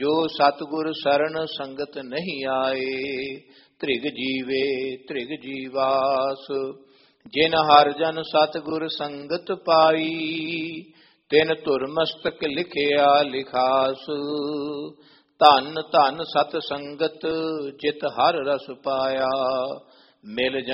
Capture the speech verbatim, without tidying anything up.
ਜੋ ਸਤਿਗੁਰ ਸਰਣ ਸੰਗਤ ਨਹੀਂ ਆਏ, ਧ੍ਰਿਗ ਜੀਵੇ ਧ੍ਰਿਗ ਜੀਵਾਸ। ਜਿਨ ਹਰਿ ਜਨ ਸਤਿਗੁਰ ਸੰਗਤ ਪਾਈ, ਤਿਨ ਧੁਰ ਮਸਤਕ ਲਿਖਿਆ ਲਿਖਾਸ। ਧਨ ਧਨ ਸਤ ਸੰਗਤ, ਜਿਤ ਹਰ ਰਸ ਪਾਇਆ, ਮਿਲ